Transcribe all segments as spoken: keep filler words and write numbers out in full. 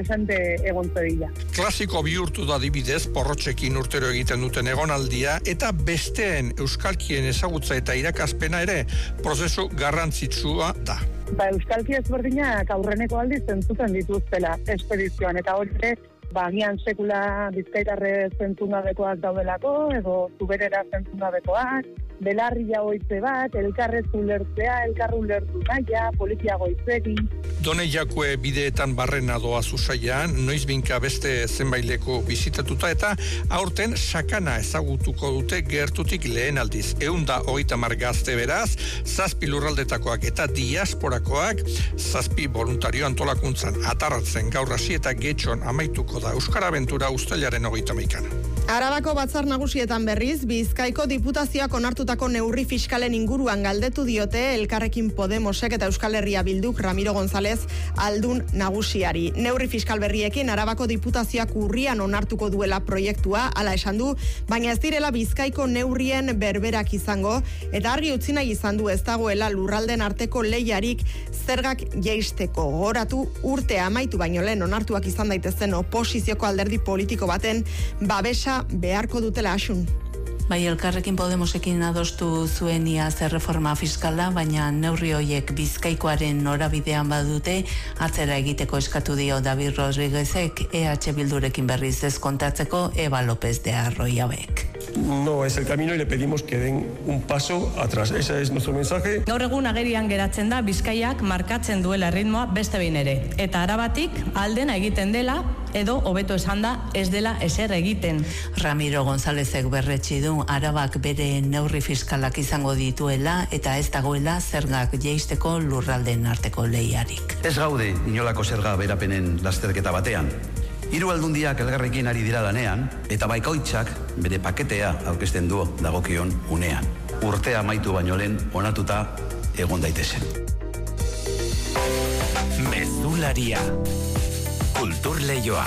esante egontze dira. Klasiko bihurtu da adibidez porrotxekin urtero egiten duten egonaldia eta besteen euskalkien ezagutza eta irakaspena ere prozesu garrantzitsua da. Ba, euskalki ezberdinak aurreneko aldiz entzuten dituztela espedizioan, eta hori ere, ba, agian sekula bizkaitarre zentzungabekoak daudelako, edo zuberera zentzungabekoak, belarria goitze bat, elkarrez ulertzea, elkarru ulertu naia, politia goitzekin. Done jakue bideetan barrena doa zuzaian, noiz binka beste zenbaileko bizitatuta eta aurten sakana ezagutuko dute gertutik lehen aldiz. Eunda hogeita hamar gazte beraz, zazpi lurraldetakoak eta diasporakoak, zazpi voluntario antolakuntzan atarratzen gaur hasi eta getxon amaituko da Euskara Abentura uztailaren hogeita hamaika. Arabako batzar nagusietan berriz, Bizkaiko diputazioak onartutako neurri fiskalen inguruan galdetu diote Elkarrekin Podemosek eta Euskal Herria Bilduk Ramiro González aldun nagusiari. Neurri fiskal berriekin Arabako diputazioak urrian onartuko duela proiektua, hala esan du, baina ez direla Bizkaiko neurrien berberak izango, eta argi utzi nahi izan du ez dagoela lurralden arteko lehiarik zergak jeisteko. Gogoratu urte amaitu baino lehen onartuak izan daitezen oposizioko alderdi politiko baten babesa beharko dutela asun. Bai, Elkarrekin Podemosekin adostu zuen ia zer reforma fiskala, baina neurri horiek Bizkaikoaren norabidean badute, atzera egiteko eskatu dio David Rodríguezek E H Bildurekin berriz ez kontatzeko Eva López de Arroyabek. No es el camino y le pedimos que den un paso atrás. Ese es nuestro mensaje. Gaur egun agerian geratzen da Bizkaiak markatzen duela ritmoa beste behin ere. Eta Arabatik aldena egiten dela, edo hobeto esan da ez dela ezer egiten. Ramiro Gonzálezek berretsi du Arabak bere neurri fiskalak izango dituela eta ez dagoela zergak jeisteko lurraldeen arteko lehiarik. Ez gaude inolako zerga berapenen lasterketa batean. Hiru aldundiak elgarrekin ari dira lanean, eta baikoitzak bere paketea aurkezten du dagokion unean. Urtea amaitu baino lehen onatuta egon daitezen. Mezularia. Kultur leioa.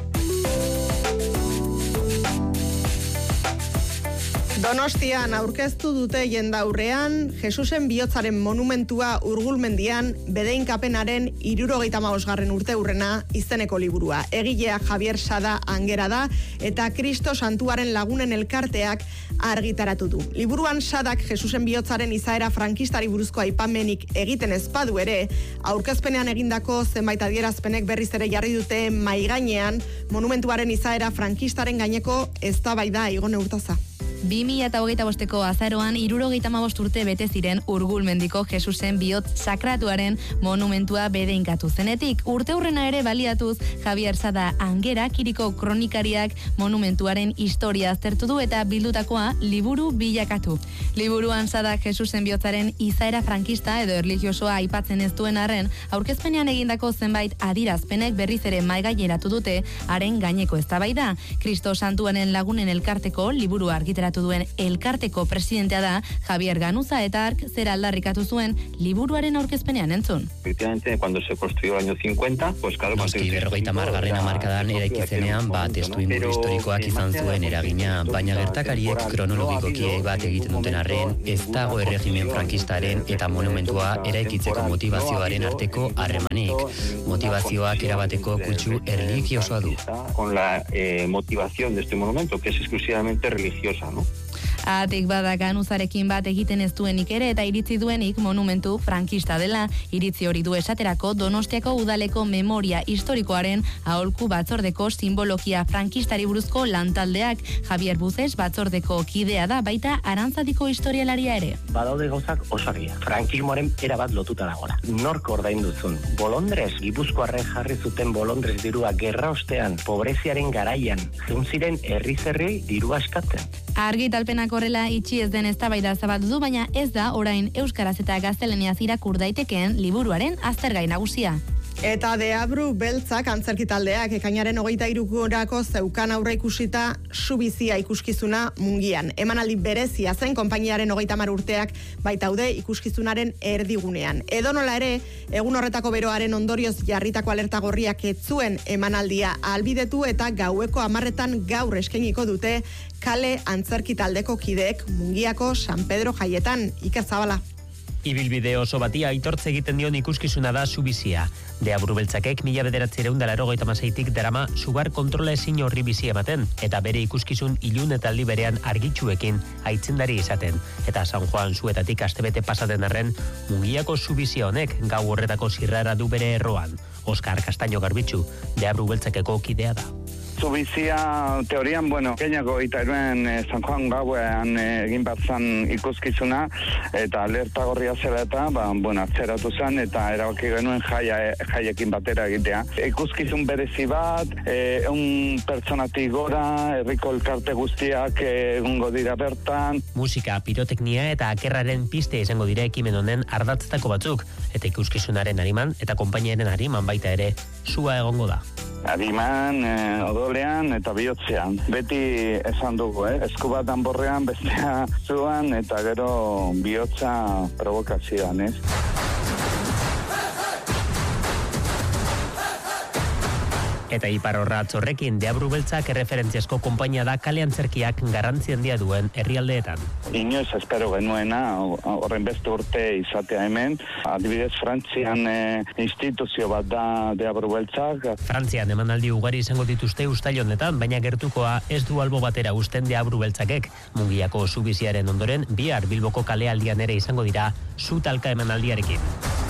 Donostian aurkeztu dute jendaurrean Jesusen bihotzaren monumentua Urgulmendian bedeinkapenaren hirurogeita hamabosgarren urte urrena izeneko liburua. Egilea Javier Sada Angera da eta Kristo Santuaren Lagunen Elkarteak argitaratu du. Liburuan Sadak Jesusen bihotzaren izaera frankistari buruzko aipamenik egiten ezpadu ere, aurkezpenean egindako zenbait adierazpenek berriz ere jarri dute mahai gainean monumentuaren izaera frankistaren gaineko eztabaida Igone Urtaza. bi mila hogeita bosteko azaroan hirurogeita hamabost urte bete ziren Urgulmendiko Jesusen bihotz sakratuaren monumentua bedeinkatu zenetik. Urte hurrena ere baliatuz Javier Sada Angera kiriko kronikariak monumentuaren historia aztertu du eta bildutakoa liburu bilakatu. Liburuan Sada Jesusen bihotzaren izaera frankista edo erlijiosoa aipatzen ez duen arren, aurkezpenean egindako zenbait adirazpenek berriz ere mahaigaineratu dute haren gaineko eztabaida. Kristo Santuaren Lagunen Elkarteko liburu argiteratu duen elkarteko presidentea da Javier Ganuza eta ark zera aldarrikatu zuen liburuaren aurkezpenean entzun. Efectivamente, cuando se construyó el año cincuenta, pues claro, Noski, berrogeita hamargarren hamarkadan eraikitzenean bat testuinguru historikoak izan zuen eragina, baina gertakariek kronologikoki bat egiten duten arren, ez dago erregimen frankistaren eta monumentua eraikitzeko motivazioaren arteko harremanik. Motivazioak erabateko kutsu erlijiosoa du. Con la eh, motivación de este monumento, que es exclusivamente religiosa, ¿no? Atik bada Ganuzarekin bat egiten ez duenik ere eta iritzi duenik monumentu frankista dela. Iritzi hori du esaterako Donostiako udaleko memoria historikoaren aholku batzordeko simbologia frankistari buruzko lantaldeak. Javier Buzes batzordeko kidea da, baita Arantzadiko historialaria ere. Badaude gauzak osagia. Frankismoaren erabat lotuta dagoela. Nork ordainduzun? Bolondrez, Gipuzkoarrek jarri zuten bolondrez dirua gerra ostean, pobreziaren garaian, zeun ziren herri-zerri dirua eskatzen. Argitalpenak horrela itxi ez den eztabaida zabaldu du, baina ez da orain euskaraz eta gaztelaniaz irakur daitekeen liburuaren aztergai nagusia. Eta Deabru beltzak antzerkitaldeak ekainaren hogeita hirukorako zeukan aurre ikusita Subizia ikuskizuna Mungian. Emanaldi berezia zen konpainiaren hogeita hamar urteak baitaude ikuskizunaren erdigunean. Edonola ere, egun horretako beroaren ondorioz jarritako alerta gorriak ez zuen emanaldia ahalbidetu eta gaueko hamarretan gaur eskainiko dute kale antzerkitaldeko kideek Mungiako San Pedro jaietan. Iker Zabala. Ibilbide oso bati aitortze egiten dion ikuskizuna da Subizia. Deabru beltzakek mila bederatziehun eta laurogeita hamaseitik darama sugar kontrola ezin horri bizi ematen, eta bere ikuskizun ilun eta aldi berean argitsuekin aitzindari izaten. Eta San Juan zuetatik astebete pasaten arren, Mungiako Subizia honek gau horretako zirrara du bere erroan. Oskar Castaño Garbitzu, Deabru beltzakeko kidea da. Subizia teorian, bueno, Keinako itairuen eh, San Juan gauean eh, egin bat zan ikuskizuna, eta alerta gorria zela eta, ba, bueno, atzeratu zen, eta erabaki genuen jaia, jaiekin batera egitea. Ikuskizun berezi bat, eh, un pertsonatik gora, herriko elkarte guztiak egongo dira bertan. Musika, piroteknia eta akerraren piste izango dira ekimen honen ardatzetako batzuk, eta ikuskizunaren ariman eta konpainiaren ariman baita ere sua egongo da. Ariman, eh, odolean eta bihotzean. Beti esan dugu, eh? Esku bat danborrean, bestea zuan, eta gero bihotza provokazioan, ez? Eta iparorratz horrekin Deabru beltzak erreferentziazko konpainia da kale antzerkiak garrantzi handia duen herrialdeetan. Inoiz espero genuena horren beste urte izatea hemen. Adibidez, Frantzian e, instituzio bat da Deabru beltzak. Frantzian emanaldi ugari izango dituzte uztail honetan, baina gertukoa ez du albo batera usten Deabru beltzakek. Mungiako Subiziaren ondoren, bihar Bilboko kalealdian ere izango dira su talka emanaldiarekin.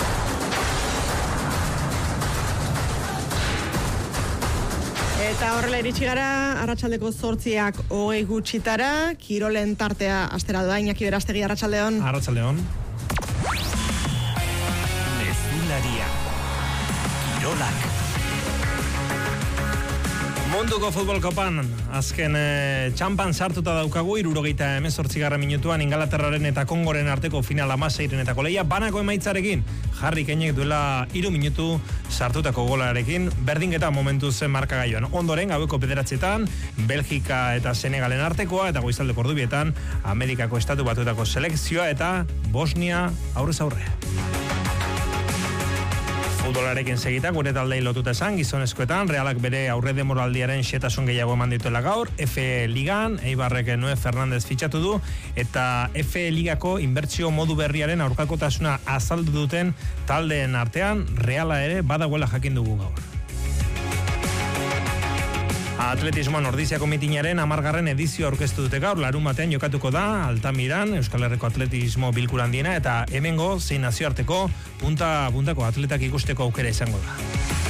Eta horrela iritsi gara, arratsaldeko zortziak hogei gutxitara, kirolen tartea astera doa, Iñaki Berastegi, arratsaldeon. Arratsaldeon. Mezularia. Kirolak. Munduko futbol kopan, azken e, txampan sartuta daukagu, hirurogeita hemezortzigarren minutuan Ingalaterraren eta Kongoren arteko final hamaseirenetako leia, banako emaitzarekin, Harry Kanek duela hiru minutu sartutako golarekin, berdinketa momentu zen markagailuan. Ondoren, gaueko bederatzietan, Belgika eta Senegalen artekoa, eta goizaldeko ordubietan, Amerikako Estatu Batuetako selekzioa eta Bosnia aurrez aurre. Futbolarekin segita, gure taldei lotuta esan, gizonezkoetan, Realak bere aurre demoraldiaren xetasun gehiago eman dituela gaur, F Ligan, Eibarrek Noe Fernandez fitxatu du, eta F Ligako inbertsio modu berriaren aurkakotasuna azaldu duten taldeen artean, Reala ere badagoela jakin dugu gaur. Atletismoan Ordiziako mitinaren hamargarren edizio aurkeztu dute gaur, larunbatean jokatuko da Altamiran, Euskal Herriko atletismo bilkura handiena, eta hemengo zein nazioarteko punta-puntako atletak ikusteko aukera izango da.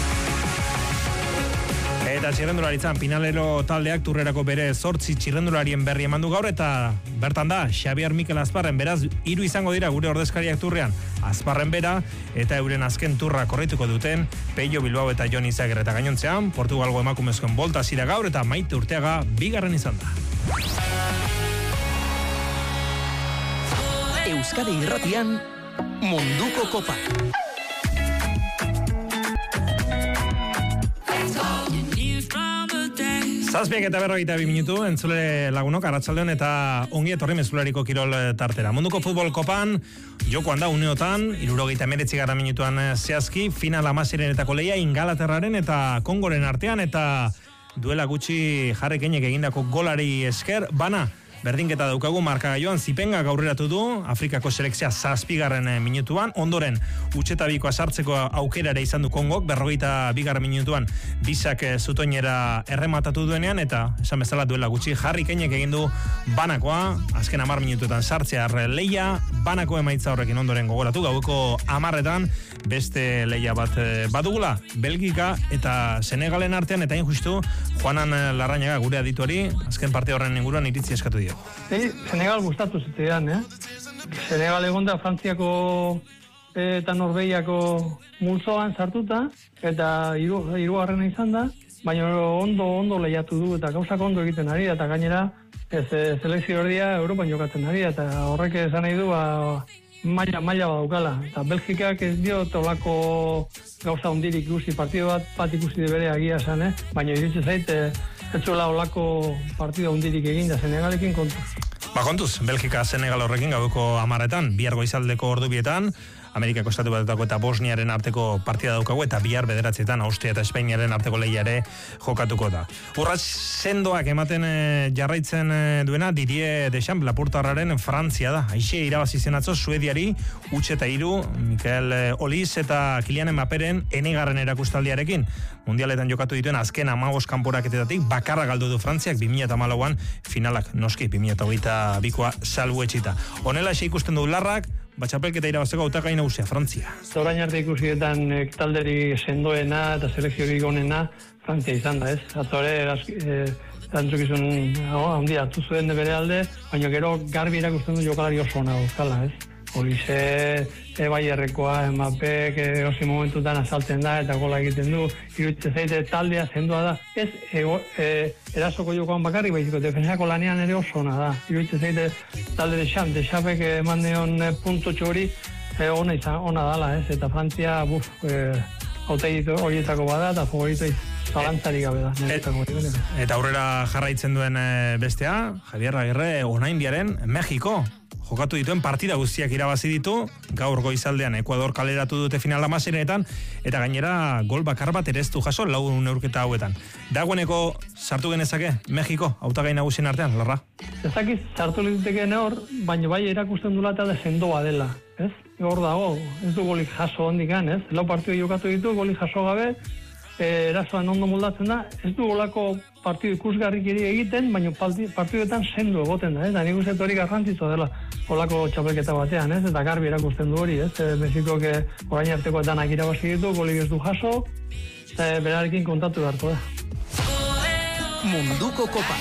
Eta txirrendularitzan, Pinalero taldeak turrerako bere zortzi txirrendularien berri eman du gaur, eta bertan da, Xabier Mikel Azparren, beraz, hiru izango dira gure ordezkariak turrean, Azparren bera, eta euren azken turra korrituko duten, Peio Bilbao eta Jon Izaguirre, eta gainontzean, Portugalgo emakumezkoen bolta zira gaur, eta Maite Urteaga bigarren izan da. Euskadi Irratian, Munduko Kopak. Zazpiak eta berrogeita bi minutu, entzule lagunok, arratsaldeon eta ongi etorri mezulariko kirol tartera. Munduko futbol kopan, jokoan da uneotan, hirurogeita hemeretzi gara minutuan zehazki, final hamaseirenetako leia Ingalaterraren eta Kongoren artean, eta duela gutxi Harry Kanek egindako golari esker, bana, berdinketa daukagu markagailuan, Zipenga gaurreratu du, Afrikako selekzia zazpigarren minutuan, ondoren utxetabikoa sartzeko aukera ere izan du Kongok, berrogeita bigarren minutuan bizak zutoinera errematatu duenean, eta esan bezala duela gutxi Harry Kanek egin du banakoa, azken hamar minutuetan sartzear leia, banako emaitza horrekin ondoren gogoratu, gaueko hamarretan beste leia bat badugula, Belgika eta Senegalen artean, eta injustu Juanan Larrañaga gure adituari, azken parte horren inguruan iritzi eskatu dio. Hey, Senegal gustatu zitean, eh? Senegal egonda Frantziako eta Norvegiako multzoan sartuta, eta hiru hirugarrena izan da, baina ondo ondo lehiatu du, eta gauzak ondo egiten ari, eta gainera ez selekzio erdia Europan jokatzen ari, eta horrek esan nahi du, ba, maila maila badaukala. Eta Belgikak ez dio tolako gauza hondirik ikusi, partido bat bat ikusi bere agia esan, eh? Baina iritsi zait, ez zuela olako partido hondirik egin da Senegalekin kontuz. Ba kontuz, Belgika Senegal horrekin gaueko hamarretan, bihar goizaldeko ordubietan, Amerikako estatu batetako eta Bosniaren arteko partida daukagu, eta bihar bederatzietan Austria eta Espainiaren arteko lehiare jokatuko da. Urrats sendoak ematen e, jarraitzen e, duena Didier Deschamps lapurtarraren Frantzia da. Aixe irabazi zen atzo Suediari utxe eta hiru, Mikel Oliz eta Kylian Mbapperen enegarren erakustaldiarekin. Mundialetan jokatu dituen azken hamabost kanporaketetatik bakarra galdu du Frantziak bi mila hamalauan finalak noski bi mila hogeita bikoa salbuetsita. Honela xe ikusten du larrak, batxapelketa irabazteko hautagai nagusia Frantzia. Orain arte ikusietan e, talderi sendoena eta selekziorik onena Frantzia izan da, ez? Atzore e, erantzukizun handia hartu zuen bere alde, baina gero garbi erakusten du jokalari oso ona dauzkala, ez? Olize, e, Bayerrekoa, Mbappek, e, osi momentutan azaltzen da eta gola egiten du, iruditzen zaite taldea sendoa da. Ez, e, e, erasoko jokoan bakarrik, baiziko defensako lanean ere oso ona da. Iruditzen zaite talde de Champ, de Champek eman deon e, punto txori, e, ona izan, ona dala, ez? Eta Frantzia, buf, e, hautegi horietako bada eta favorito zalantzarik gabe da. Et, eta aurrera jarraitzen duen e, bestea, Javier Agirre, Onaindiaren Mexiko. Jokatu dituen partida guztiak irabazi ditu, gaur goizaldean Ekuador kaleratu dute final amaserenetan, eta gainera gol bakar bat ere ez du jaso lau neurketa hauetan. Dagoeneko sartu genezake Mexiko hautagai nagusien artean, Larra? Ezakiz sartu litekeen hor, baina bai erakusten dula eta sendoa dela, ez? Hor dago, ez du golik jaso hondikan, ez? Lau partidu jokatu ditu, golik jaso gabe, e, erasoan ondo moldatzen da, ez du golako partidu ikusgarrik egiten, baina partiduetan sendo egoten da, ez? Da nik uste hori garrantzitsua dela olako txapelketa batean, ez? Eta garbi erakusten du hori, ez? E, Mexikok orain arteko danak irabazi ditu, golik ez du jaso, eta berarekin kontatu beharko da. Munduko Kopa.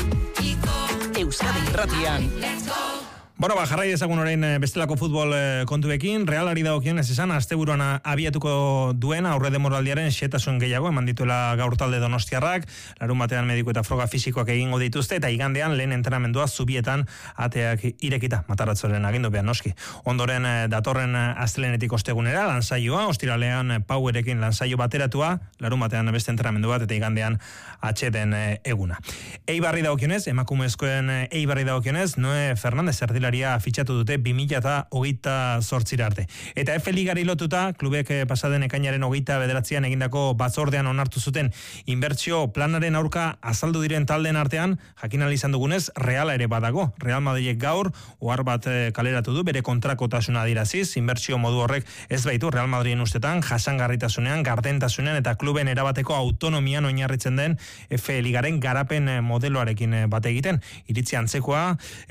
Euskadi Irratian. Bueno, ba, jarrai ezagun orain bestelako futbol kontuekin, Realari dagokien ez esan, asteburuan abiatuko duena aurre demoraldiaren xetasun gehiago eman dituela gaur talde donostiarrak, larun batean mediku eta froga fisikoak egingo dituzte, eta igandean lehen entrenamendua zubietan ateak irekita, Mataratzoren agindupean noski. Ondoren datorren astelenetik ostegunera, lansaioa, ostiralean Powerekin lansaio bateratua, larun batean beste entrenamendu bat, eta igandean atxeden eguna. Eibarri dagokionez, emakumezkoen Eibarri dagokionez, Noe Fernandez erdila fitxatu dute bi mila hogeita zortzira arte. Eta F Ligari lotuta, klubek pasaden ekainaren hogeita bederatzean egindako batzordean onartu zuten inbertsio planaren aurka azaldu diren taldeen artean, jakin ahal izan dugunez, Reala ere badago. Real Madridek gaur, ohar bat kaleratu du, bere kontrakotasuna adiraziz, inbertsio modu horrek ez baitu Real Madriden ustetan, jasangarritasunean, gardentasunean eta kluben erabateko autonomian oinarritzen den F Ligaren garapen modeloarekin bat egiten. Iritzi antzekoa,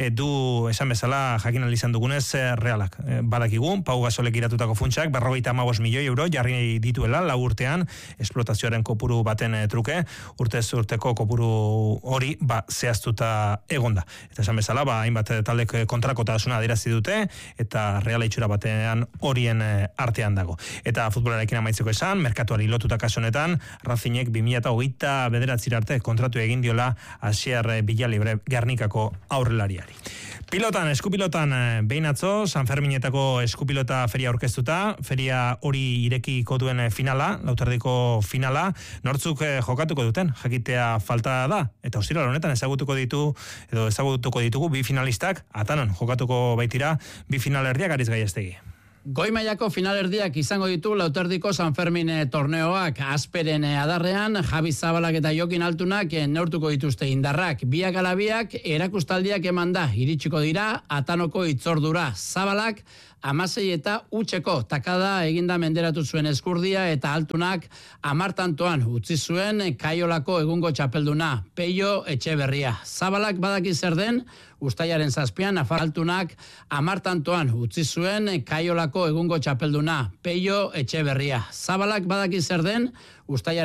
du esan bezala jakin ahal izan dugunez Realak. Badakigu, Pau Gasolek iratutako funtsak berrogeita hamabost milioi euro jarri dituela lau urtean esplotazioaren kopuru baten truke, urtez urteko kopuru hori ba, zehaztuta egonda. Eta esan bezala, ba, hainbat taldek kontrakotasuna adirazi dute eta Reala itxura batean horien artean dago. Eta futbolarekin amaitzeko esan, merkatuari lotuta kasonetan, Razinek bi mila hogeita bederatzira arte kontratu egin diola Asier Villalibre Gernikako aurrelariari. Pilotan, eskupilotan, behin atzo, San Ferminetako eskupilota feria orkestuta, feria hori irekiko duen finala, lautardiko finala, nortzuk jokatuko duten, jakitea falta da, eta ostiral honetan ezagutuko ditu, edo ezagutuko ditugu bi finalistak, atanon, jokatuko baitira, bi finalerdiak Aritz Gaiestegi. Goi mailako finalerdiak izango ditu lauterdiko San Fermin torneoak Asperen adarrean, Javi Zabalak eta Jokin Altunak neurtuko dituzte indarrak. Biak ala biak erakustaldiak eman da, iritsiko dira Atanoko itzordura. Zabalak amasei eta utxeko takada eginda menderatu zuen eskurdia eta Altunak amartantoan utzi zuen Kaiolako egungo txapelduna, Peio Etxeberria. Zabalak badaki zer den, Uztailaren zazpian, Altunak amartantoan utzi zuen Kaiolako egungo txapelduna, Peio Etxeberria. Zabalak badaki zer den, Uztailaren